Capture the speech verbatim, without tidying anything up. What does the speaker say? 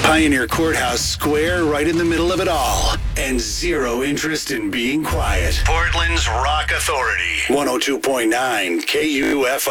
Pioneer Courthouse square right in the middle of it all. And zero interest in being quiet. Portland's Rock Authority. one oh two point nine K U F O.